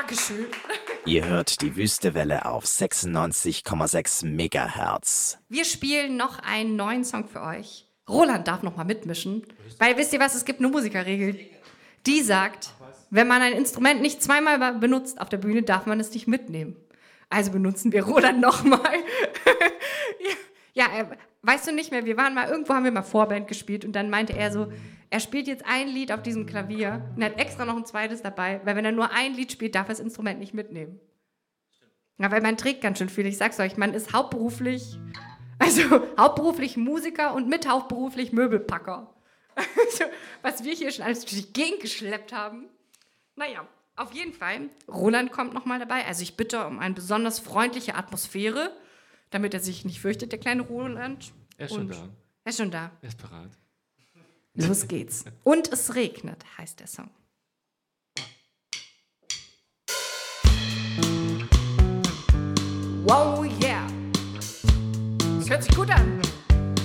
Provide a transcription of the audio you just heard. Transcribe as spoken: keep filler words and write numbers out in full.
Dankeschön. Ihr hört die Wüstewelle auf sechsundneunzig Komma sechs Megahertz. Wir spielen noch einen neuen Song für euch. Roland darf noch mal mitmischen, weil wisst ihr was, es gibt eine Musikerregel, die sagt, wenn man ein Instrument nicht zweimal benutzt auf der Bühne, darf man es nicht mitnehmen. Also benutzen wir Roland noch mal. Ja, äh, weißt du nicht mehr, wir waren mal, irgendwo haben wir mal Vorband gespielt und dann meinte er so, er spielt jetzt ein Lied auf diesem Klavier und hat extra noch ein zweites dabei, weil wenn er nur ein Lied spielt, darf er das Instrument nicht mitnehmen. Ja, weil man trägt ganz schön viel. Ich sag's euch, man ist hauptberuflich, also hauptberuflich Musiker und mit hauptberuflich Möbelpacker. Also, was wir hier schon alles durch die Gegend geschleppt haben. Naja, auf jeden Fall, Roland kommt nochmal dabei. Also ich bitte um eine besonders freundliche Atmosphäre, damit er sich nicht fürchtet, der kleine Roland. Er ist schon Und da. Er ist schon da. Er ist bereit. Los geht's. Und es regnet, heißt der Song. Wow, yeah. Das hört sich gut an.